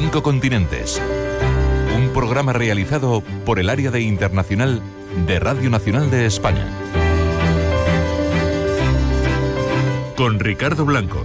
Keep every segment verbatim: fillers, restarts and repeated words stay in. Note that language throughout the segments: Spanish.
Cinco Continentes. Un programa realizado por el Área de Internacional de Radio Nacional de España. Con Ricardo Blanco.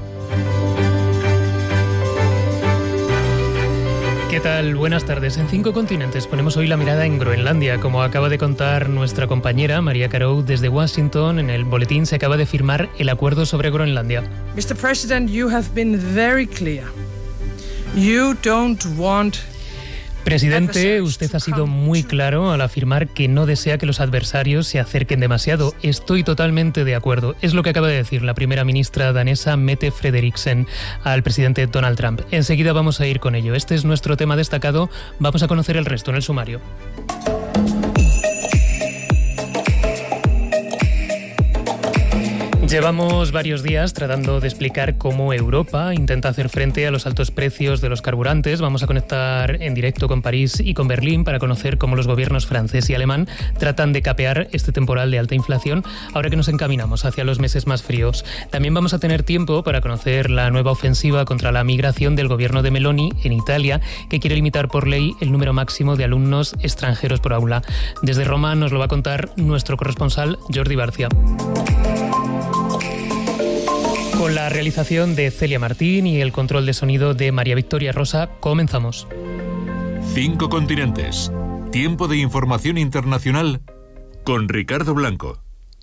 ¿Qué tal? Buenas tardes. En Cinco Continentes ponemos hoy la mirada en Groenlandia. Como acaba de contar nuestra compañera María Carou desde Washington, en el boletín se acaba de firmar el acuerdo sobre Groenlandia. mister President, you have been very clear. You don't want... Presidente, usted ha sido muy claro al afirmar que no desea que los adversarios se acerquen demasiado. Estoy totalmente de acuerdo. Es lo que acaba de decir la primera ministra danesa Mette Frederiksen al presidente Donald Trump. Enseguida vamos a ir con ello. Este es nuestro tema destacado. Vamos a conocer el resto en el sumario. Llevamos varios días tratando de explicar cómo Europa intenta hacer frente a los altos precios de los carburantes. Vamos a conectar en directo con París y con Berlín para conocer cómo los gobiernos francés y alemán tratan de capear este temporal de alta inflación ahora que nos encaminamos hacia los meses más fríos. También vamos a tener tiempo para conocer la nueva ofensiva contra la migración del gobierno de Meloni en Italia, que quiere limitar por ley el número máximo de alumnos extranjeros por aula. Desde Roma nos lo va a contar nuestro corresponsal Jordi Barcia. Con la realización de Celia Martín y el control de sonido de María Victoria Rosa, comenzamos. Cinco Continentes. Tiempo de información internacional con Ricardo Blanco.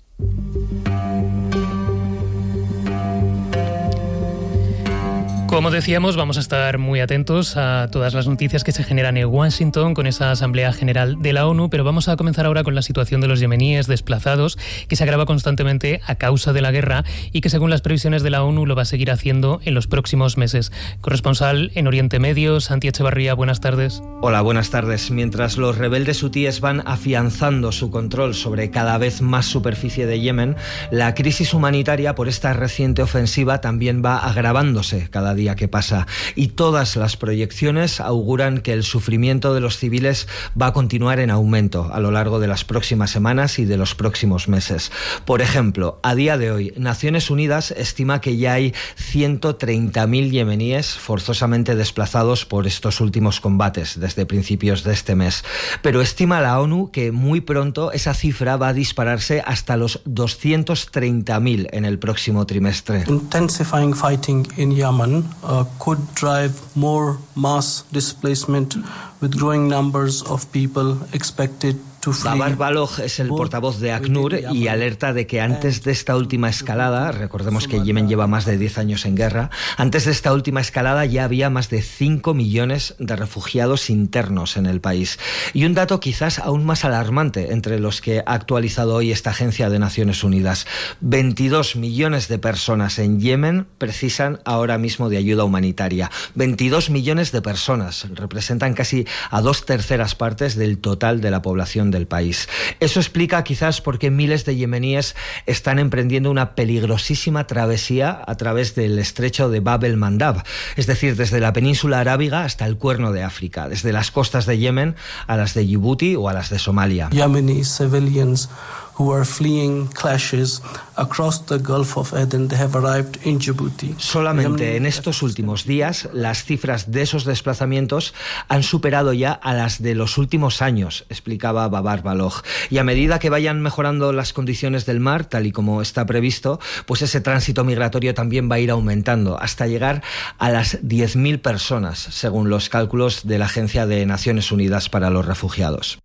Como decíamos, vamos a estar muy atentos a todas las noticias que se generan en Washington con esa Asamblea General de la ONU, pero vamos a comenzar ahora con la situación de los yemeníes desplazados, que se agrava constantemente a causa de la guerra y que, según las previsiones de la ONU, lo va a seguir haciendo en los próximos meses. Corresponsal en Oriente Medio, Santi Echevarría, buenas tardes. Hola, buenas tardes. Mientras los rebeldes hutíes van afianzando su control sobre cada vez más superficie de Yemen, la crisis humanitaria por esta reciente ofensiva también va agravándose cada día que pasa, y todas las proyecciones auguran que el sufrimiento de los civiles va a continuar en aumento a lo largo de las próximas semanas y de los próximos meses. Por ejemplo, a día de hoy, Naciones Unidas estima que ya hay ciento treinta mil yemeníes forzosamente desplazados por estos últimos combates desde principios de este mes, pero estima la ONU que muy pronto esa cifra va a dispararse hasta los doscientos treinta mil en el próximo trimestre. Intensifying fighting in Yemen Uh, could drive more mass displacement with growing numbers of people expected. Babar Baloch es el portavoz de ACNUR y alerta de que antes de esta última escalada, recordemos que Yemen lleva más de diez años en guerra, antes de esta última escalada ya había más de cinco millones de refugiados internos en el país. Y un dato quizás aún más alarmante entre los que ha actualizado hoy esta agencia de Naciones Unidas. veintidós millones de personas en Yemen precisan ahora mismo de ayuda humanitaria. veintidós millones de personas representan casi a dos terceras partes del total de la población del país. Eso explica quizás por qué miles de yemeníes están emprendiendo una peligrosísima travesía a través del estrecho de Bab el Mandab, es decir, desde la península arábiga hasta el Cuerno de África, desde las costas de Yemen a las de Djibouti o a las de Somalia. Yemeni civilians who are fleeing clashes across the Gulf of Aden, they have arrived in Djibouti. Solamente en estos últimos días, las cifras de esos desplazamientos han superado ya a las de los últimos años, explicaba Babar Baloch. Y a medida que vayan mejorando las condiciones del mar, tal y como está previsto, pues ese tránsito migratorio también va a ir aumentando hasta llegar a las diez mil personas, según los cálculos de la Agencia de Naciones Unidas para los Refugiados.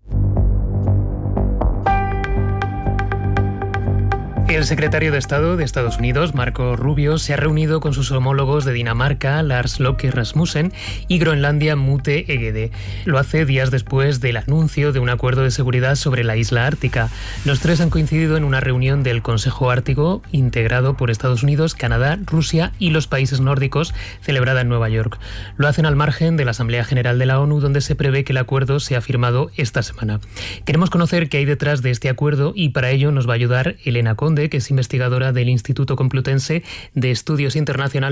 El secretario de Estado de Estados Unidos, Marco Rubio, se ha reunido con sus homólogos de Dinamarca, Lars Løkke Rasmussen, y Groenlandia, Mute Egede. Lo hace días después del anuncio de un acuerdo de seguridad sobre la isla ártica. Los tres han coincidido en una reunión del Consejo Ártico, integrado por Estados Unidos, Canadá, Rusia y los países nórdicos, celebrada en Nueva York. Lo hacen al margen de la Asamblea General de la ONU, donde se prevé que el acuerdo sea firmado esta semana. Queremos conocer qué hay detrás de este acuerdo y para ello nos va a ayudar Elena Conde, que es investigadora del Instituto Complutense de Estudios Internacionales